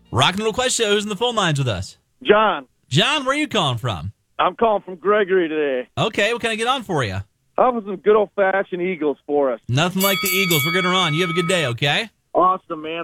Rock and Roll Quest Show. Who's in the phone lines with us? John. John, where are you calling from? I'm calling from Gregory today. Okay, what can I get on for you? How about some good old-fashioned Eagles for us? Nothing like the Eagles. We're going to run. You have a good day, okay? Awesome, man.